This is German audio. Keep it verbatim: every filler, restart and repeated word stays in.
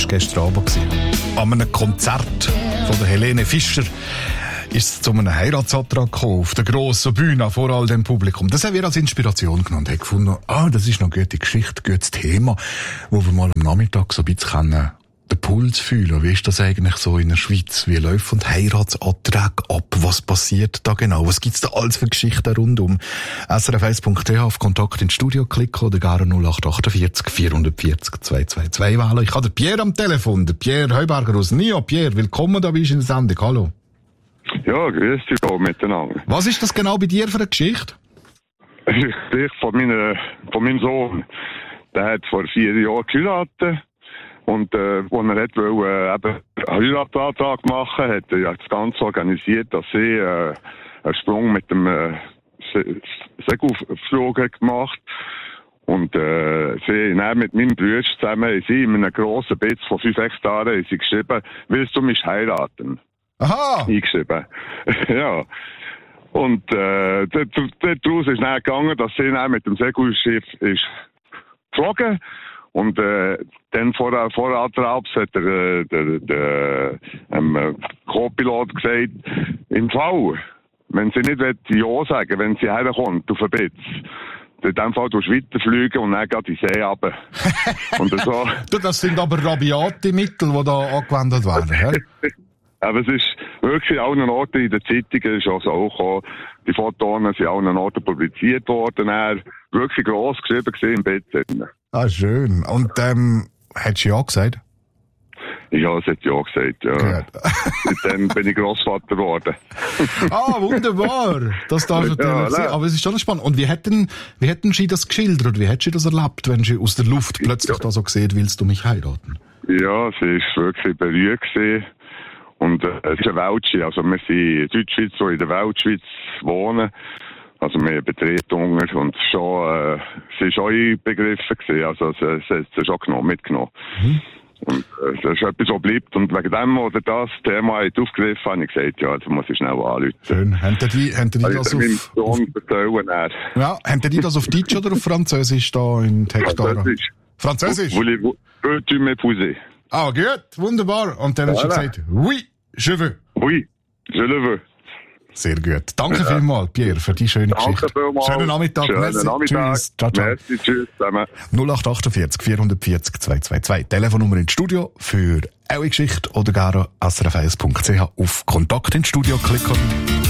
war gestern Abend. An einem Konzert von der Helene Fischer ist es zu einem Heiratsantrag gekommen, auf der grossen Bühne, vor all dem Publikum. Das haben wir als Inspiration genommen und haben gefunden, ah, das ist noch eine gute Geschichte, ein gutes Thema, wo wir mal am Nachmittag so ein bisschen können, den Puls fühlen. Wie ist das eigentlich so in der Schweiz? Wie läuft Heiratsanträge ab? Was passiert da genau? Was gibt's da alles für Geschichten rundum? S R F eins Punkt d h auf Kontakt ins Studio klicken oder gar null acht achtundvierzig vierhundertvierzig zweihundertzweiundzwanzig wählen. Ich habe den Pierre am Telefon, der Pierre Heuberger aus Nio. Pierre, willkommen, da bist du in der Sendung. Hallo. Ja, grüß dich auch miteinander. Was ist das genau bei dir für eine Geschichte? Das ist die Geschichte von, meine, von meinem Sohn. Der hat vor vier Jahren geheiratet. Und äh, als er hat wollte, äh, eben einen Heiratsantrag machen, hat er ja das Ganze organisiert, dass sie äh, einen Sprung mit dem äh, Segelflug gemacht. Und äh, sie haben mit meinem Bruder zusammen sie in einem grossen Bett von fünf Hektaren sie geschrieben, willst du mich heiraten? Aha! Eingeschrieben. Ja. Und äh, daraus ist dann gegangen, dass sie dann mit dem Segelschiff ist geflogen. Und äh, dann vor, vor Antrabs hat der, der, der, der ähm, Co-Pilot gesagt, im Fall, wenn sie nicht Ja sagen, wenn sie herkommt auf den Blitz, in dem Fall durch weiterfliegen und dann geht die See runter. Und so. Das sind aber rabiate Mittel, die da angewendet werden. Aber es ist wirklich an allen Orten in den Zeitungen ist auch so gekommen. Die Fotos sind an allen Orten publiziert worden. Er wirklich gross geschrieben gesehen im Bett. Ah, schön. Und, ähm, hättest du ja gesagt? Ja, es hat ja gesagt, ja. Dann bin ich Grossvater geworden. Ah, wunderbar. Das darf natürlich ja, sein. Aber es ist schon spannend. Und wie hätten, wie hätten Sie das geschildert? Wie hättest du das erlebt, wenn Sie aus der Luft plötzlich ja. da so gesehen, willst du mich heiraten? Ja, sie ist wirklich berührt gewesen. Und äh, es ist eine Weltschi, also wir sind in Deutschschweiz, so in der Weltschweiz wohnen. Also wir Betretungen und schon, äh, sie ist schon einbegriffen gewesen, also sie, sie hat sie schon genommen, mitgenommen. Mhm. Und äh, das ist etwas, was bleibt. Und wegen dem, oder das Thema hat aufgegriffen, habe ich gesagt, ja, jetzt muss ich schnell anrufen. Schön. Haben die, haben die das auf... auf ja, haben die das auf Deutsch oder auf Französisch da in Textara? Französisch. Französisch? Veux-tu m'épouser? Ah, gut, wunderbar. Und dann voilà. Hast du gesagt, oui, je veux. Oui, je le veux. Sehr gut. Danke ja. vielmals, Pierre, für die schöne Danke Geschichte. Vielmals. Schönen Nachmittag. Schönen Merci. Nachmittag. Tschüss. Ciao, ciao. Merci, tschüss zusammen. null acht achtundvierzig vierhundertvierzig zweihundertzweiundzwanzig. Telefonnummer ins Studio für eure Geschichte oder gar S R F eins Punkt c h auf Kontakt ins Studio klicken.